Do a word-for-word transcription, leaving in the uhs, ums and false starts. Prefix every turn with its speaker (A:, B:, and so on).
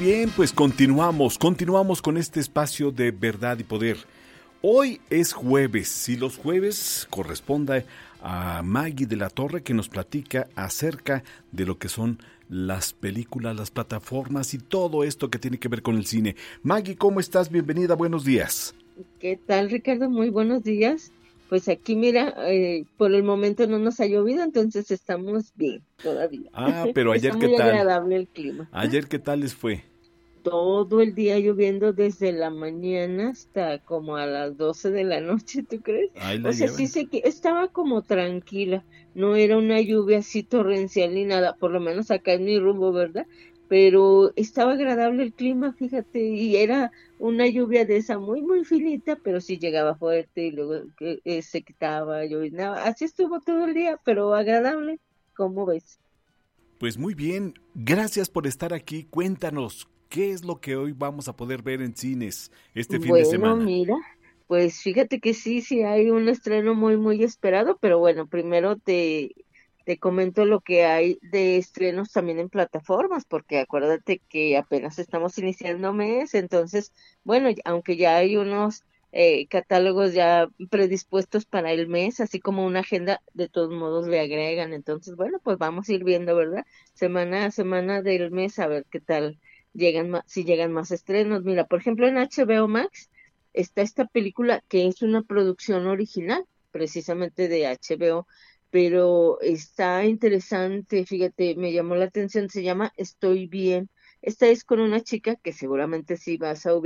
A: bien, pues continuamos, continuamos con este espacio de verdad y poder. Hoy es jueves y los jueves corresponde a Maggie de la Torre, que nos platica acerca de lo que son las películas, las plataformas y todo esto que tiene que ver con el cine. Maggie, ¿cómo estás? Bienvenida, buenos días.
B: ¿Qué tal, Ricardo? Muy buenos días. Pues aquí, mira, eh, por el momento no nos ha llovido, entonces estamos bien todavía.
A: Ah, pero
B: Está
A: ayer, ¿qué
B: muy
A: tal?
B: agradable el clima.
A: Ayer, ¿qué tal les fue?
B: Todo el día lloviendo desde la mañana hasta como a las doce de la noche, ¿tú crees?
A: Ahí la
B: O sea, sí
A: llevan.
B: sé que estaba como tranquila, no era una lluvia así torrencial ni nada, por lo menos acá en mi rumbo, ¿verdad? Pero estaba agradable el clima, fíjate, y era una lluvia de esa muy, muy finita, pero sí llegaba fuerte y luego que, eh, se quitaba, llovinaba. Así estuvo todo el día, pero agradable, ¿cómo ves?
A: Pues muy bien, gracias por estar aquí. Cuéntanos, ¿qué es lo que hoy vamos a poder ver en cines este fin de
B: Bueno,
A: semana?
B: mira, pues fíjate que sí, sí hay un estreno muy, muy esperado, pero bueno, primero te, te comento lo que hay de estrenos también en plataformas, porque acuérdate que apenas estamos iniciando mes, entonces, bueno, y- aunque ya hay unos eh, catálogos ya predispuestos para el mes, así como una agenda, de todos modos le agregan, entonces, bueno, pues vamos a ir viendo, ¿verdad? Semana a semana del mes, a ver qué tal llegan más, si llegan más estrenos. Mira, por ejemplo, en H B O Max está esta película que es una producción original, precisamente de H B O, pero está interesante, fíjate, me llamó la atención, se llama Estoy bien. Esta es con una chica que seguramente sí vas a ubicar